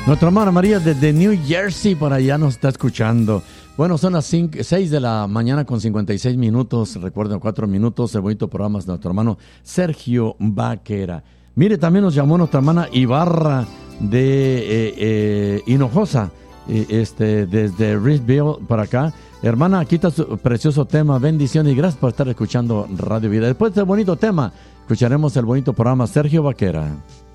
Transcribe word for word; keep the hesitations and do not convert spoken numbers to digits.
Nuestra hermana María desde New Jersey, por allá nos está escuchando. Bueno, son las seis de la mañana con cincuenta y seis minutos. Recuerden, cuatro minutos. El bonito programa es nuestro hermano Sergio Vaquera. Mire, también nos llamó nuestra hermana Ibarra de eh, eh, Hinojosa, eh, este, desde Reedville para acá. Hermana, aquí está su precioso tema. Bendiciones y gracias por estar escuchando Radio Vida. Después de este bonito tema, escucharemos el bonito programa Sergio Vaquera.